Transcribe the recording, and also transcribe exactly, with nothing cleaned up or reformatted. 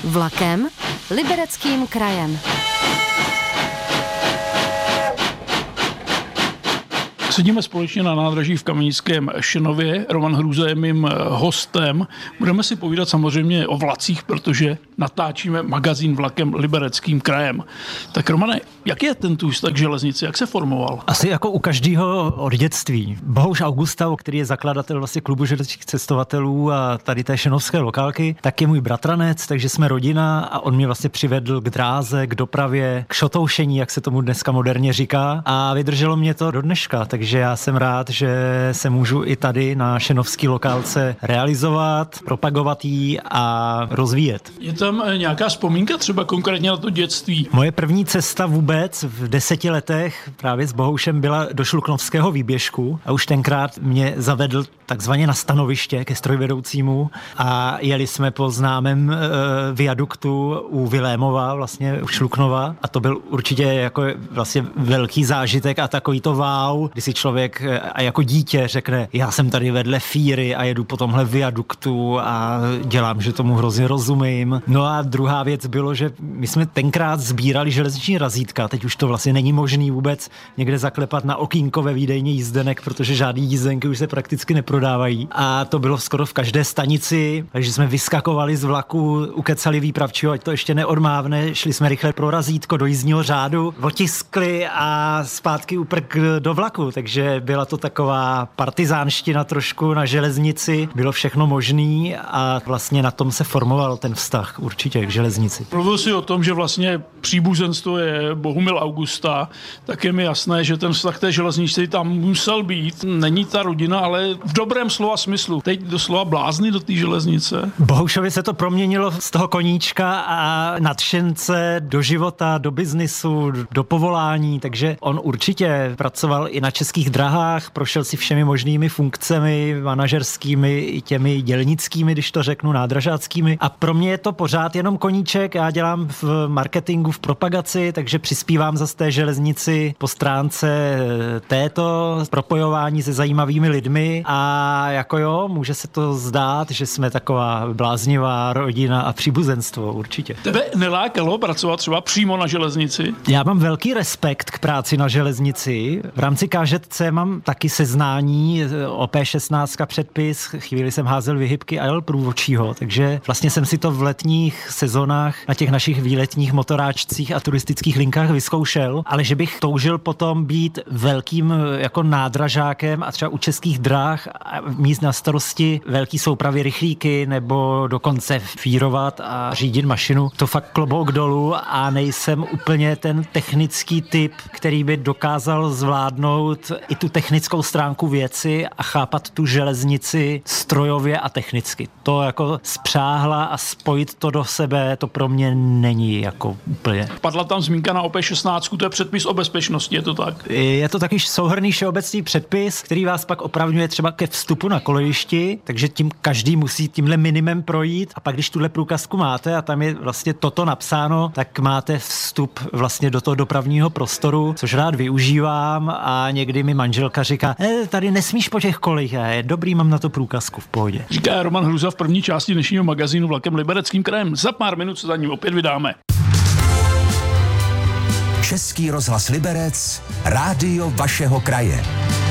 Vlakem Libereckým krajem. Sedíme společně na nádraží v Kamenickém Šenově. Roman Hrůza je mým hostem. Budeme si povídat samozřejmě o vlacích, protože natáčíme magazín Vlakem Libereckým krajem. Tak Romane, jak je ten tvůj vztah k železnici? Jak se formoval? Asi jako u každého od dětství. Bohuš Augusta, který je zakladatel vlastně klubu železničních cestovatelů a tady té šenovské lokálky, tak je můj bratranec, takže jsme rodina a on mě vlastně přivedl k dráze, k dopravě, k šotoušení, jak se tomu dneska moderně říká, a vydrželo mě to do dneška. Takže já jsem rád, že se můžu i tady na šenovské lokálce realizovat, propagovat ji a rozvíjet. Je tam nějaká vzpomínka třeba konkrétně na to dětství? Moje první cesta vůbec v deseti letech právě s Bohoušem byla do Šluknovského výběžku a už tenkrát mě zavedl takzvaně na stanoviště ke strojvedoucímu a jeli jsme po známém e, viaduktu u Vilémova, vlastně u Šluknova, a to byl určitě jako vlastně velký zážitek a takový to wow, kdy si člověk a jako dítě řekne, já jsem tady vedle fíry a jedu po tomhle viaduktu a dělám, že tomu hrozně rozumím. No a druhá věc bylo, že my jsme tenkrát sbírali železniční razítka, teď už to vlastně není možný vůbec někde zaklepat na okýnko ve výdejně jízdenek, protože žádný jízdenky už se prakticky neprodávají. A to bylo skoro v každé stanici, takže jsme vyskakovali z vlaku, ukecali výpravčího, ať to ještě neodmávne, šli jsme rychle pro razítko do jízdního řádu, otiskli a zpátky uprk do vlaku, takže byla to taková partizánština trošku na železnici, bylo všechno možný a vlastně na tom se formoval ten vztah určitě k železnici. Mluvil jsi o tom, že vlastně příbuzenstvo je Bohumil Augusta, tak je mi jasné, že ten vztah té železnici tam musel být. Není ta rodina, ale v dobrém slova smyslu. Teď doslova blázni do té železnice. Bohušovi se to proměnilo z toho koníčka a nadšence do života, do biznisu, do povolání, takže on určitě pracoval i na Českých drahách, prošel si všemi možnými funkcemi, manažerskými i těmi dělnickými, když to řeknu, nádražáckými. A pro mě je to pořád jenom koníček. Já dělám v marketingu, v propagaci, takže přispívám za té železnici po stránce této propojování se zajímavými lidmi a jako jo, může se to zdát, že jsme taková bláznivá rodina a příbuzenstvo, určitě. Tebe nelákalo pracovat třeba přímo na železnici? Já mám velký respekt k práci na železnici. V rámci K Ž C mám taky seznání, O P šestnáct předpis, chvíli jsem házel vyhybky a jel průvodčího, takže vlastně jsem si to v letních sezónách na těch našich výletních motoráčcích a turistických linkách vyzkoušel, ale že bych toužil potom být velkým jako nádražákem a třeba u Českých drah mít na starosti velký soupravy rychlíky nebo dokonce fírovat a řídit mašinu, to fakt klobouk dolů a nejsem úplně ten technický typ, který by dokázal zvládnout i tu technickou stránku věci a chápat tu železnici strojově a technicky. To jako spřáhla a spojit to do sebe, to pro mě není jako úplně. Padla tam zmínka na O P šestnáct, to je předpis o bezpečnosti, je to tak? Je to taky souhrnný všeobecný předpis, který vás pak opravňuje třeba ke vstupu na kolejišti, takže tím každý musí tímhle minimem projít a pak když tuhle průkazku máte a tam je vlastně toto napsáno, tak máte vstup vlastně do toho dopravního prostoru, což rád využívám a někdy mi manželka říká, e, tady nesmíš po těch kolejích, a je dobrý, mám na to průkazku v pohodě. Říká Roman Hrůza v první části dnešního magazínu Vlakem Libereckým krajem. Za pár minut se za ním opět vydáme. Český rozhlas Liberec, rádio vašeho kraje.